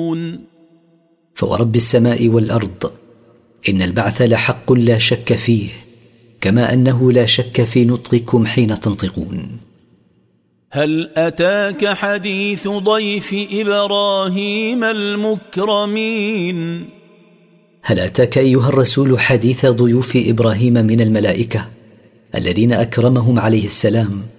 تنطقون فورب السماء والأرض إن البعث لحق لا شك فيه، كما أنه لا شك في نطقكم حين تنطقون. هل أتاك حديث ضيف إبراهيم المكرمين؟ هل أتاك أيها الرسول حديث ضيوف إبراهيم من الملائكة الذين أكرمهم عليه السلام